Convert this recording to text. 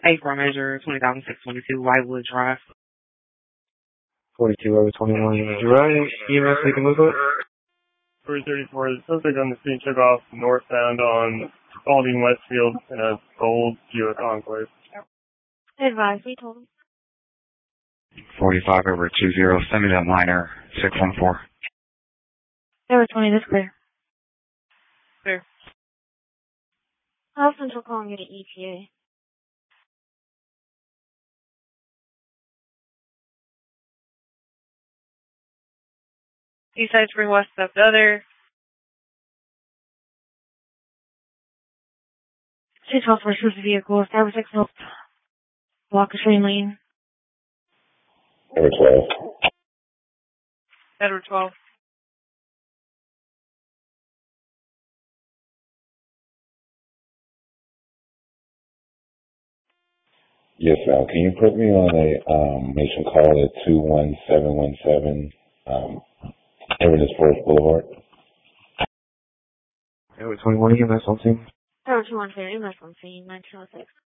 April measure 20,622 Whitewood Drive. 42 over 21 Drive. EMS taking a look at? 334, the suspect on the scene took off northbound on Spalding Westfield in a gold Buick Enclave. Advise, we told him. 45 over 20, send me that minor, 614. Over 20, this clear. Clear. South Central calling you to ETA. East Side Spring West of the other. 212 versus vehicle, Star 6 North. Block of Train Lane. Edward 12. Edward 12. Yes, can you put me on a nation call at 21717 Inverness Forest Boulevard? Edward 21 EMS on scene. Edward 21, EMS on scene, 1906.